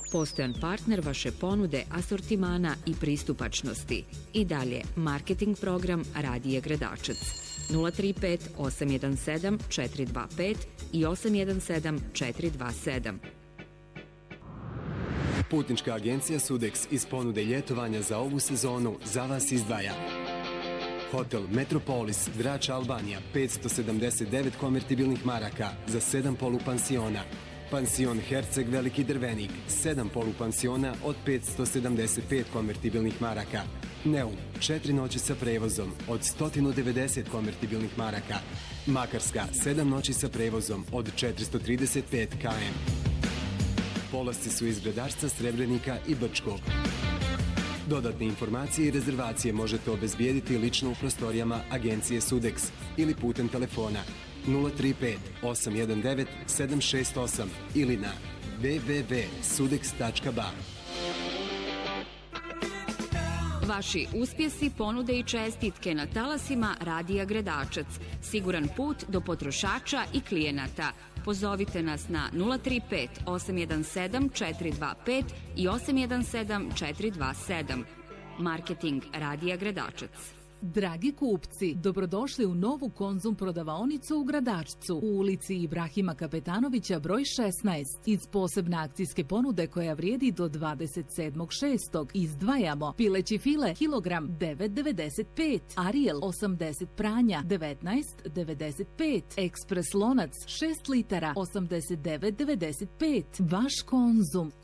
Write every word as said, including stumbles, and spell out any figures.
Postojan partner vaše ponude, asortimana i pristupačnosti. I dalje, marketing program Radija Gradačac. nula tri pet osam jedan sedam četiri dva pet i osam jedan sedam četiri dva sedam. Putnička agencija Sudex iz ponude ljetovanja za ovu sezonu za vas izdvaja Hotel Metropolis, Drač, Albanija, petsto sedamdeset devet konvertibilnih maraka za sedam polupansiona. Pansion Herceg Veliki Drvenik, sedam polupansiona od petsto sedamdeset pet konvertibilnih maraka. Neum, četiri noći sa prevozom od sto devedeset konvertibilnih maraka. Makarska, sedam noći sa prevozom od četiristo trideset pet kilometara. Polasci su iz Gradačca, Srebrenika i Brčkog. Dodatne informacije i rezervacije možete obezbijediti lično u prostorijama agencije Sudex ili putem telefona nula tri pet osam jedan devet sedam šest osam ili na w w w tačka sudex tačka ba. Vaši uspjesi, ponude i čestitke na talasima Radija Gradačac. Siguran put do potrošača i klijenata. Pozovite nas na nula tri pet osam jedan sedam četiri dva pet i osam jedan sedam četiri dva sedam. Marketing Radija Gradačac. Dragi kupci, dobrodošli u novu Konzum prodavaonicu u Gradačcu, u ulici Ibrahima Kapetanovića broj šesnaest. Iz posebne akcijske ponude koja vrijedi do dvadeset sedmog šestog izdvajamo pileći file kilogram devet devedeset pet, Ariel osamdeset pranja devetnaest devedeset pet, Ekspres lonac šest litara osamdeset devet devedeset pet. Vaš Konzum,